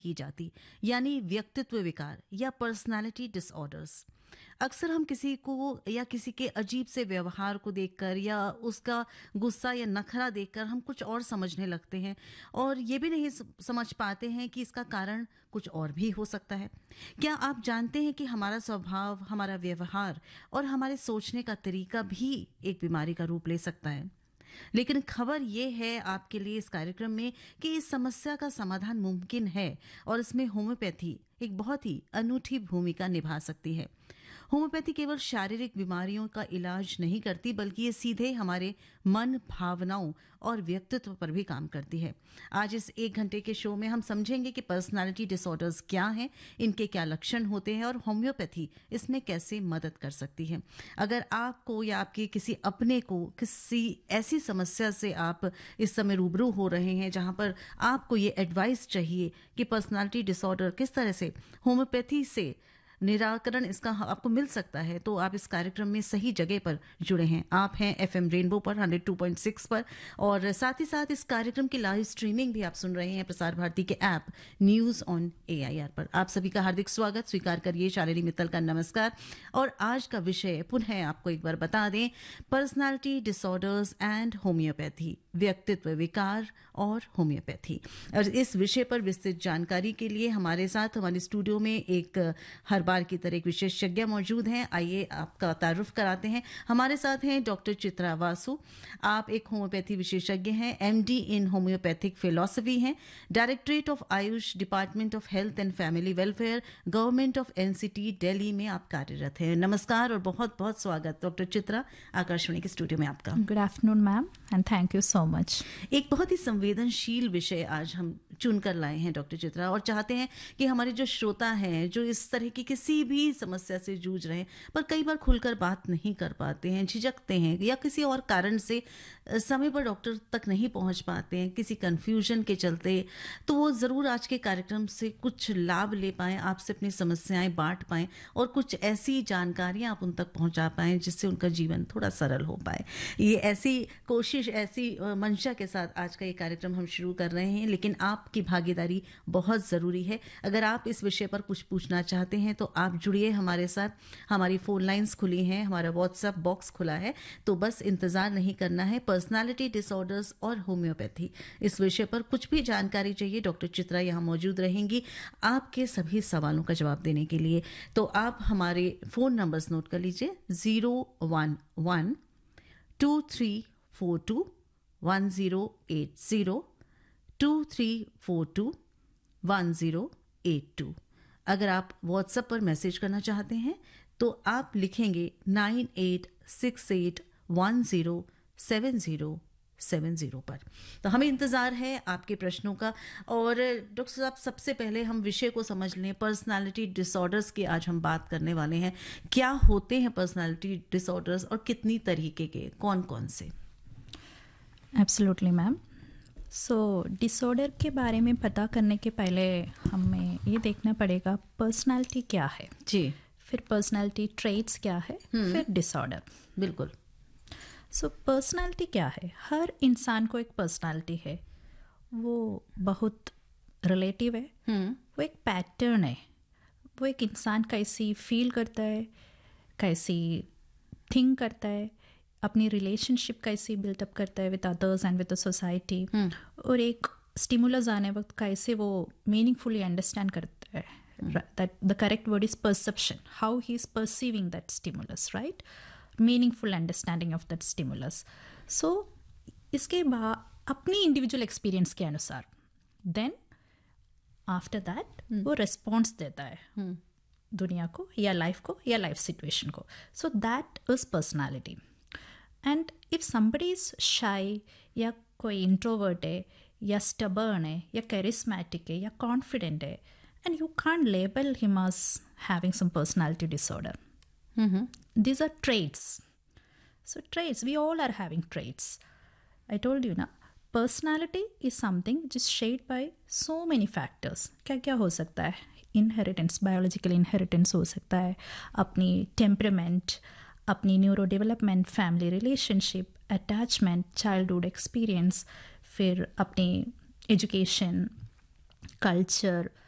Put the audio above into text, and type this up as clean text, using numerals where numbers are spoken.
की जाती, यानी व्यक्तित्व विकार या पर्सनालिटी डिसऑर्डर्स। अक्सर हम किसी को या किसी के अजीब से व्यवहार को देखकर या उसका गुस्सा या नखरा देखकर हम कुछ और समझने लगते हैं और ये भी नहीं समझ पाते हैं कि इसका कारण कुछ और भी हो सकता है। क्या आप जानते हैं कि हमारा स्वभाव, हमारा व्यवहार और हमारे सोचने का तरीका भी एक बीमारी का रूप ले सकता है? लेकिन खबर यह है आपके लिए इस कार्यक्रम में कि इस समस्या का समाधान मुमकिन है और इसमें होम्योपैथी एक बहुत ही अनूठी भूमिका निभा सकती है। होम्योपैथी केवल शारीरिक बीमारियों का इलाज नहीं करती, बल्कि ये सीधे हमारे मन, भावनाओं और व्यक्तित्व पर भी काम करती है। आज इस 1 घंटे के शो में हम समझेंगे कि पर्सनालिटी डिसऑर्डर्स क्या हैं, इनके क्या लक्षण होते हैं और होम्योपैथी इसमें कैसे मदद कर सकती है। अगर आपको या आपके किसी अपने को किसी ऐसी समस्या से आप इस समय रूबरू हो रहे हैं जहां पर आपको ये एडवाइस चाहिए कि पर्सनालिटी डिसऑर्डर किस तरह से होम्योपैथी से निराकरण इसका आपको मिल सकता है, तो आप इस कार्यक्रम में सही जगह पर जुड़े हैं। आप हैं एफएम रेनबो पर 102.6 पर और साथ ही साथ इस कार्यक्रम की लाइव स्ट्रीमिंग भी आप सुन रहे हैं प्रसार भारती के ऐप न्यूज ऑन एआईआर पर। आप सभी का हार्दिक स्वागत, स्वीकार करिए शालिनी मित्तल का नमस्कार। और आज का विषय पुनः आपको एक बार बता दें, पर्सनालिटी डिसऑर्डर्स एंड होम्योपैथी, व्यक्तित्व विकार और होम्योपैथी। और इस विषय पर विस्तृत जानकारी के लिए हमारे साथ हमारे स्टूडियो में एक हर बार की तरह एक विशेषज्ञ मौजूद हैं। आइए आपका तारुफ कराते हैं। हमारे साथ हैं डॉक्टर चित्रा वासु। आप एक होम्योपैथी विशेषज्ञ हैं, एमडी इन होम्योपैथिक फिलॉसफी हैं, directorate of Ayush, department of health and family welfare, government of NCT, Delhi में आप कार्यरत हैं। नमस्कार और बहुत बहुत स्वागत डॉक्टर चित्रा, आकाशवाणी के स्टूडियो में आपका। Good afternoon ma'am and thank you so much. एक बहुत ही संवेदनशील विषय आज हम चुनकर लाए हैं डॉक्टर चित्रा, और चाहते हैं कि हमारे जो श्रोता हैं जो इस तरह की किसी भी समस्या से जूझ रहे हैं पर कई बार खुलकर बात नहीं कर पाते हैं, झिझकते हैं या किसी और कारण से समय पर डॉक्टर तक नहीं पहुंच पाते हैं, किसी कंफ्यूजन के चलते, तो वो ज़रूर आज के कार्यक्रम से कुछ लाभ ले पाएं, आपसे अपनी समस्याएं बांट पाएं और कुछ ऐसी जानकारियां आप उन तक पहुंचा पाएं जिससे उनका जीवन थोड़ा सरल हो पाए। ये ऐसी कोशिश, ऐसी मंशा के साथ आज का ये कार्यक्रम हम शुरू कर रहे हैं, लेकिन आपकी भागीदारी बहुत ज़रूरी है। अगर आप इस विषय पर कुछ पूछना चाहते हैं तो आप जुड़िए हमारे साथ। हमारी फ़ोन लाइन्स खुली हैं, हमारा व्हाट्सएप बॉक्स खुला है, तो बस इंतज़ार नहीं करना है। पर्सनालिटी डिसऑर्डर्स और होम्योपैथी, इस विषय पर कुछ भी जानकारी चाहिए, डॉक्टर चित्रा यहाँ मौजूद रहेंगी आपके सभी सवालों का जवाब देने के लिए। तो आप हमारे फ़ोन नंबर्स नोट कर लीजिए, 011 2342 1080 2342 1082। अगर आप व्हाट्सएप पर मैसेज करना चाहते हैं तो आप लिखेंगे 9868107070 पर। तो हमें इंतज़ार है आपके प्रश्नों का। और डॉक्टर साहब, सबसे पहले हम विषय को समझ लें। पर्सनालिटी डिसऑर्डर्स की आज हम बात करने वाले हैं। क्या होते हैं पर्सनालिटी डिसऑर्डर्स और कितनी तरीके के, कौन कौन से? Absolutely ma'am. सो डिसऑर्डर के बारे में पता करने के पहले हमें ये देखना पड़ेगा पर्सनालिटी क्या है जी, फिर पर्सनालिटी ट्रेट्स क्या है, फिर डिसऑर्डर। बिल्कुल। सो पर्सनालिटी क्या है? हर इंसान को एक पर्सनालिटी है, वो बहुत रिलेटिव है, वो एक पैटर्न है, वो एक इंसान कैसी फील करता है, कैसी थिंक करता है, अपनी रिलेशनशिप कैसे बिल्टअप करता है with others and with the society, और एक स्टिमुलस आने वक्त कैसे वो मीनिंगफुली अंडरस्टैंड करता है। That the correct word is perception, how he is perceiving that stimulus, right? Meaningful understanding of that stimulus. सो इसके बाद अपनी इंडिविजुअल एक्सपीरियंस के अनुसार देन आफ्टर दैट वो रिस्पॉन्स देता है दुनिया को या लाइफ को या लाइफ सिचुएशन को। So that is personality. And if somebody is शाई या कोई इंट्रोवर्ट है या स्टबर्न है या कैरिस्मैटिक है या कॉन्फिडेंट है, and you can't label him as having some personality disorder. These are traits. So traits, we all are having traits. I told you ना, personality is something which is shaped by so many factors. क्या क्या हो सकता है? Inheritance, biological inheritance हो सकता है, अपनी temperament, अपनी neuro development, family relationship, attachment, childhood experience, फिर अपनी एजुकेशन, कल्चर,